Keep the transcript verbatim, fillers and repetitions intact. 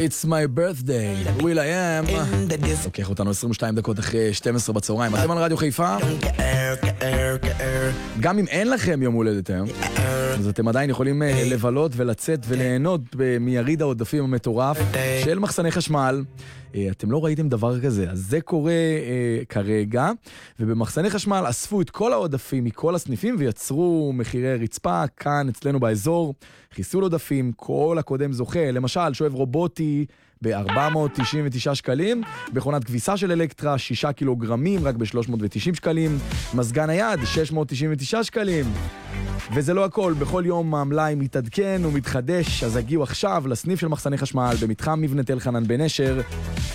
It's my birthday, will I am. לוקח אותנו עשרים ושתיים דקות אחרי שתים עשרה בצהריים. אתם על רדיו חיפה? גם אם אין לכם יום הולדת היום, אז אתם עדיין יכולים לבלות ולצאת וליהנות מיריד העודפים המטורף של מחסני חשמל. אתם לא ראיתם דבר כזה, אז זה קורה אה, כרגע, ובמחסני חשמל אספו את כל העודפים מכל הסניפים ויצרו מחירי רצפה כאן אצלנו באזור, חיסול עודפים, כל הקודם זוכה, למשל שואב רובוטי ב-ארבע מאות תשעים ותשעה שקלים, מכונת כביסה של אלקטרה שישה קילוגרמים רק ב-שלוש מאות ותשעים שקלים, מזגן היד שש מאות תשעים ותשעה שקלים. וזה לא הכל, בכל יום המלאי מתעדכן ומתחדש, אז הגיעו עכשיו לסניף של מחסני חשמל במתחם מבנה תל חנן בנשר,